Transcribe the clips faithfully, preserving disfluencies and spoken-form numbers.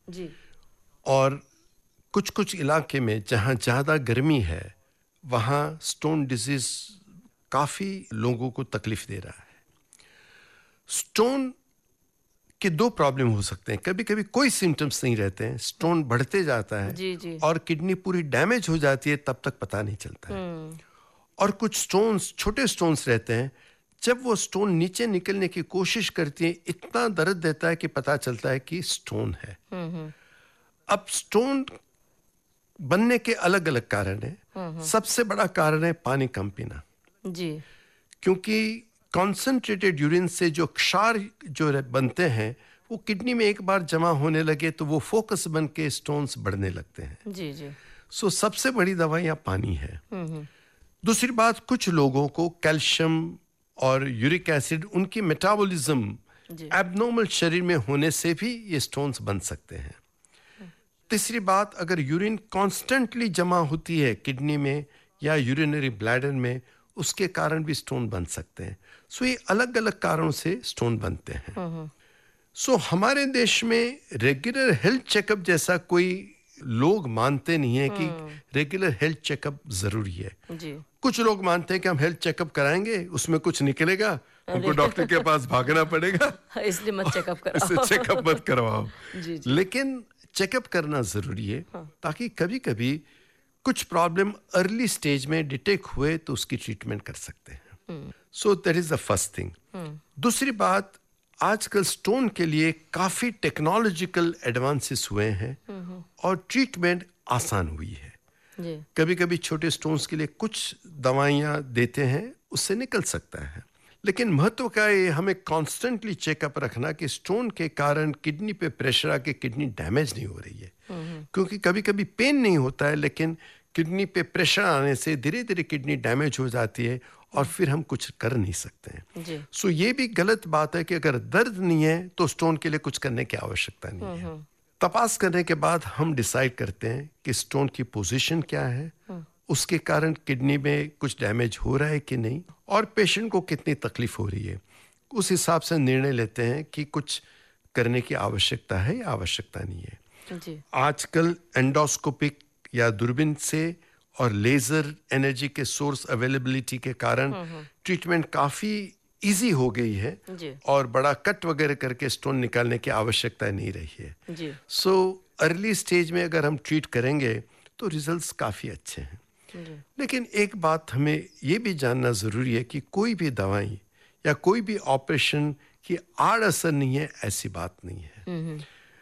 जी। और कुछ कुछ इलाके में जहाँ ज़्यादा गर्मी है वहाँ स्टोन डिजीज काफ़ी लोगों को तकलीफ दे रहा है। स्टोन के दो प्रॉब्लम हो सकते हैं। कभी कभी कोई सिम्टम्स नहीं रहते हैं, स्टोन बढ़ते जाता है जी जी। और किडनी पूरी डैमेज हो जाती है, तब तक पता नहीं चलता है। हम्म। और कुछ स्टोन्स, छोटे स्टोन्स रहते हैं, जब वो स्टोन नीचे निकलने की कोशिश करती है इतना दर्द देता है कि पता चलता है कि स्टोन है। हम्म। अब स्टोन बनने के अलग अलग कारण हैं। सबसे बड़ा कारण है पानी कम पीना। जी। क्योंकि कॉन्सेंट्रेटेड यूरिन से जो क्षार जो रह- बनते हैं वो किडनी में एक बार जमा होने लगे तो वो फोकस बन के स्टोन्स बढ़ने लगते हैं। जी जी। सो सबसे बड़ी दवा यहाँ पानी है। हम्म। दूसरी बात, कुछ लोगों को कैल्शियम और यूरिक एसिड, उनकी मेटाबॉलिज्म जी। एबनॉर्मल शरीर में होने से भी ये स्टोन्स बन सकते हैं। तीसरी बात, अगर यूरिन कॉन्स्टेंटली जमा होती है किडनी में या यूरिनरी ब्लैडर में, उसके कारण भी स्टोन बन सकते हैं। सो ये अलग अलग कारणों से स्टोन बनते हैं। हम्म। सो हमारे देश में रेगुलर हेल्थ चेकअप जैसा कोई लोग मानते नहीं है कि रेगुलर हेल्थ चेकअप जरूरी है। जी। कुछ लोग मानते हैं कि हम हेल्थ चेकअप कराएंगे उसमें कुछ निकलेगा, हमको अरे डॉक्टर के पास भागना पड़ेगा, इसलिए मत चेकअप इससे कराओ। चेकअप मत करवाओ। जी जी। लेकिन चेकअप करना जरूरी है, ताकि कभी कभी कुछ प्रॉब्लम अर्ली स्टेज में डिटेक्ट हुए तो उसकी ट्रीटमेंट कर सकते हैं। So that is the first thing. दूसरी बात, आजकल स्टोन के लिए काफी टेक्नोलॉजिकल एडवांसेस हुए हैं और ट्रीटमेंट आसान हुई है। जी। कभी कभी छोटे स्टोन्स के लिए कुछ दवाइयाँ देते हैं, उससे निकल सकता है। लेकिन महत्व का ये हमें कॉन्स्टेंटली चेकअप रखना कि स्टोन के कारण किडनी पे प्रेशर आके किडनी डैमेज नहीं हो रही है। क्योंकि कभी कभी पेन नहीं होता है, लेकिन किडनी पे प्रेशर आने से धीरे धीरे किडनी डैमेज हो जाती है और फिर हम कुछ कर नहीं सकते हैं। जी। सो ये भी गलत बात है कि अगर दर्द नहीं है तो स्टोन के लिए कुछ करने की आवश्यकता नहीं है। तपास करने के बाद हम डिसाइड करते हैं कि स्टोन की पोजीशन क्या है, उसके कारण किडनी में कुछ डैमेज हो रहा है कि नहीं, और पेशेंट को कितनी तकलीफ हो रही है। उस हिसाब से निर्णय लेते हैं कि कुछ करने की आवश्यकता है या आवश्यकता नहीं है। जी। आजकल एंडोस्कोपिक या दूरबीन से और लेजर एनर्जी के सोर्स अवेलेबिलिटी के कारण ट्रीटमेंट काफ़ी इजी हो गई है जी। और बड़ा कट वगैरह करके स्टोन निकालने की आवश्यकता नहीं रही है। जी। सो अर्ली स्टेज में अगर हम ट्रीट करेंगे तो रिजल्ट्स काफ़ी अच्छे हैं। जी। लेकिन एक बात हमें ये भी जानना ज़रूरी है कि कोई भी दवाई या कोई भी ऑपरेशन की आड़ असर नहीं है, ऐसी बात नहीं है।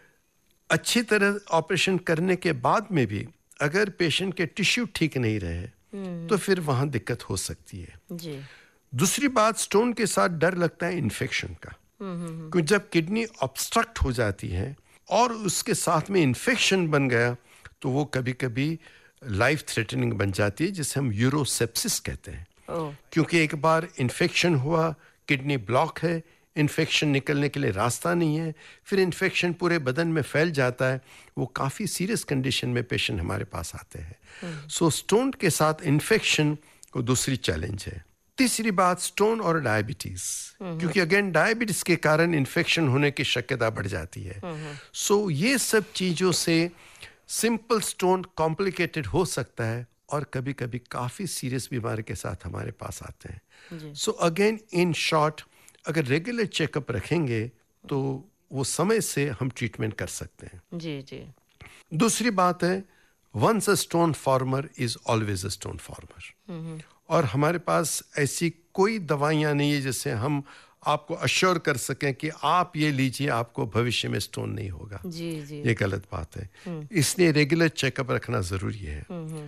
अच्छी तरह ऑपरेशन करने के बाद में भी अगर पेशेंट के टिश्यू ठीक नहीं रहे तो फिर वहाँ दिक्कत हो सकती है। जी। दूसरी बात, स्टोन के साथ डर लगता है इन्फेक्शन का, क्योंकि जब किडनी ऑब्स्ट्रक्ट हो जाती है और उसके साथ में इन्फेक्शन बन गया तो वो कभी कभी लाइफ थ्रेटनिंग बन जाती है, जिसे हम यूरोसेप्सिस कहते हैं। ओह। क्योंकि एक बार इन्फेक्शन हुआ, किडनी ब्लॉक है, इन्फेक्शन निकलने के लिए रास्ता नहीं है, फिर इन्फेक्शन पूरे बदन में फैल जाता है, वो काफ़ी सीरियस कंडीशन में पेशेंट हमारे पास आते हैं। सो स्टोन के साथ इन्फेक्शन को दूसरी चैलेंज है। तीसरी बात, स्टोन और डायबिटीज, क्योंकि अगेन डायबिटीज के कारण इन्फेक्शन होने की शक्यता बढ़ जाती है। सो so, ये सब चीज़ों से सिंपल स्टोन कॉम्प्लिकेटेड हो सकता है और कभी कभी काफ़ी सीरियस बीमारी के साथ हमारे पास आते हैं। सो अगेन इन शॉर्ट, अगर रेगुलर चेकअप रखेंगे तो वो समय से हम ट्रीटमेंट कर सकते हैं। जी जी। दूसरी बात है, once a stone farmer is always a stone farmer. और हमारे पास ऐसी कोई दवाइयाँ नहीं है जिससे हम आपको अश्योर कर सकें कि आप ये लीजिए, आपको भविष्य में स्टोन नहीं होगा। जी जी। ये गलत बात है। इसलिए रेगुलर चेकअप रखना जरूरी है।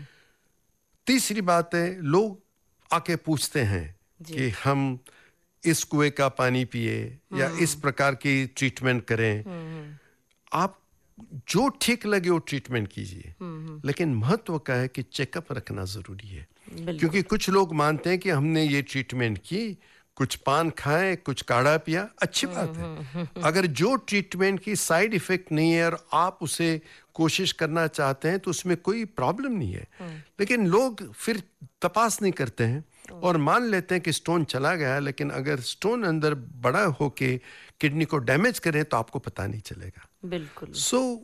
तीसरी बात है, लोग आके पूछते हैं कि हम इस कुएं का पानी पिए या इस प्रकार की ट्रीटमेंट करें। आप जो ठीक लगे वो ट्रीटमेंट कीजिए, लेकिन महत्व का है कि चेकअप रखना जरूरी है। क्योंकि कुछ लोग मानते हैं कि हमने ये ट्रीटमेंट की, कुछ पान खाए, कुछ काढ़ा पिया, अच्छी बात है। अगर जो ट्रीटमेंट की साइड इफेक्ट नहीं है और आप उसे कोशिश करना चाहते हैं तो उसमें कोई प्रॉब्लम नहीं है। लेकिन लोग फिर तपास नहीं करते हैं और मान लेते हैं कि स्टोन चला गया, लेकिन अगर स्टोन अंदर बड़ा होके किडनी को डैमेज करे तो आपको पता नहीं चलेगा। बिल्कुल। सो so,